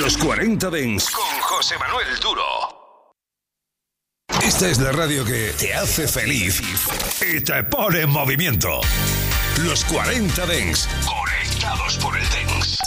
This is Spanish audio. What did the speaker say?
Los 40 Dents con José Manuel Duro. Esta es la radio que te hace feliz y te pone en movimiento. Los 40 Dents, conectados por el Dents.